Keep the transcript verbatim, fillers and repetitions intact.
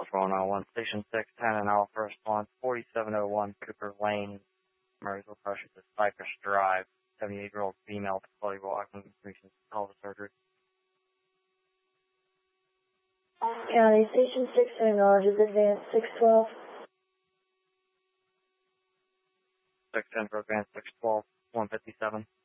four one oh one, Station six, ten an hour for response, forty-seven oh one Cooper Lane, Murraysville, approaching to Cypress Drive, seventy-eight-year-old female, Chloe walking, recent pelvis surgery. County, Station six acknowledges advance six twelve. six ten for advance six twelve, one fifty-seven.